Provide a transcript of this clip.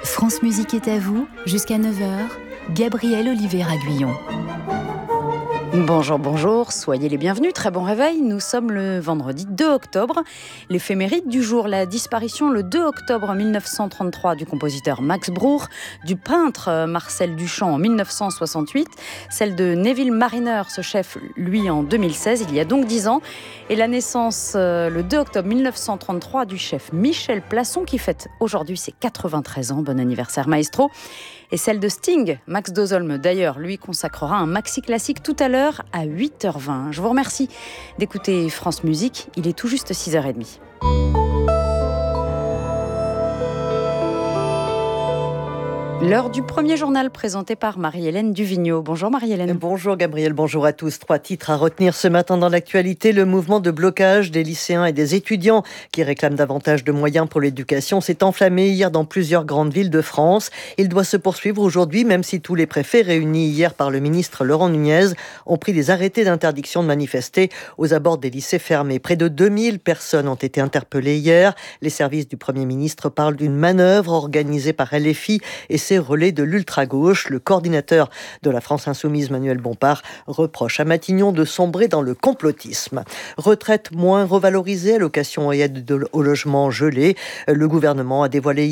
France Musique est à vous, jusqu'à 9h, Gabriel Olivier-Raguillon. Bonjour, bonjour, soyez les bienvenus, très bon réveil. Nous sommes le vendredi 2 octobre. L'éphéméride du jour, la disparition le 2 octobre 1933 du compositeur Max Bruch, du peintre Marcel Duchamp en 1968, celle de Neville Marriner, ce chef, lui, en 2016, il y a donc 10 ans, et la naissance le 2 octobre 1933 du chef Michel Plasson, qui fête aujourd'hui ses 93 ans. Bon anniversaire, maestro. Et celle de Sting, Max Dozolme, d'ailleurs, lui consacrera un maxi classique tout à l'heure à 8h20. Je vous remercie d'écouter France Musique, il est tout juste 6h30. L'heure du premier journal présenté par Marie-Hélène Duvigneau. Bonjour Marie-Hélène. Bonjour Gabriel, bonjour à tous. 3 titres à retenir ce matin dans l'actualité. Le mouvement de blocage des lycéens et des étudiants qui réclament davantage de moyens pour l'éducation s'est enflammé hier dans plusieurs grandes villes de France. Il doit se poursuivre aujourd'hui, même si tous les préfets réunis hier par le ministre Laurent Nunez ont pris des arrêtés d'interdiction de manifester aux abords des lycées fermés. Près de 2000 personnes ont été interpellées hier. Les services du Premier ministre parlent d'une manœuvre organisée par LFI et ses relais de l'ultra-gauche. Le coordinateur de la France Insoumise, Manuel Bompard, reproche à Matignon de sombrer dans le complotisme. Retraite moins revalorisée, allocation et aide au logement gelée. Le gouvernement a dévoilé